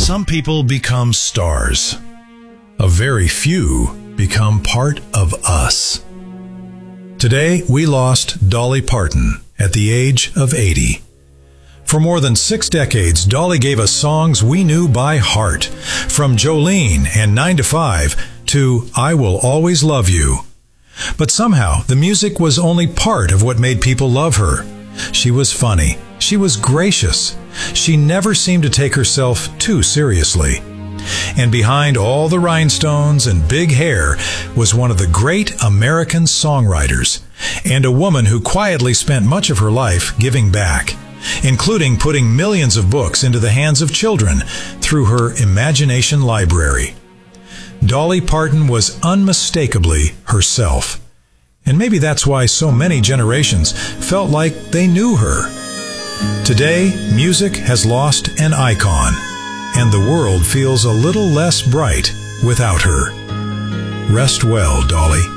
Some people become stars. A very few become part of us. Today, we lost Dolly Parton at the age of 80. For more than 6 decades, Dolly gave us songs we knew by heart, from Jolene and 9 to 5 to I Will Always Love You. But somehow, the music was only part of what made people love her. She was funny. She was gracious. She never seemed to take herself too seriously. And behind all the rhinestones and big hair was one of the great American songwriters, and a woman who quietly spent much of her life giving back, including putting millions of books into the hands of children through her imagination library. Dolly Parton was unmistakably herself. And maybe that's why so many generations felt like they knew her. Today, music has lost an icon, and the world feels a little less bright without her. Rest well, Dolly.